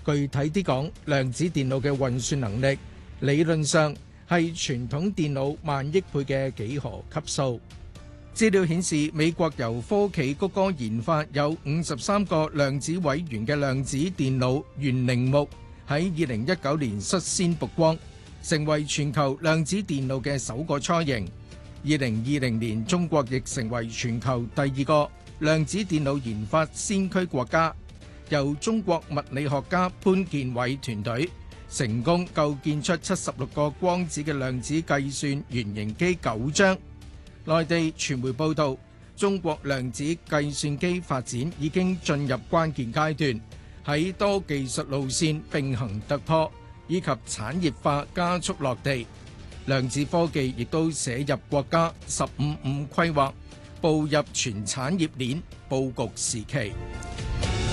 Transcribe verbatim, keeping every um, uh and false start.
具體啲講，量子電腦嘅運算能力理論上係傳統電腦萬億倍嘅幾何級數。資料顯示，美國由科企谷歌研發有五十三個量子位元嘅量子電腦玄靈木喺二零一九年率先曝光，成為全球量子電腦嘅首個雛形。二零二零年，中國亦成為全球第二個量子電腦研發先驅國家，由中國物理學家潘建偉團隊成功構建出七十六個光子嘅量子計算原型機九張。內地傳媒報道，中國量子計算機發展已經進入關鍵階段，喺多技術路線並行突破，以及產業化加速落地。量子科技亦都寫入國家十五五規劃，步入全產業鏈佈局時期。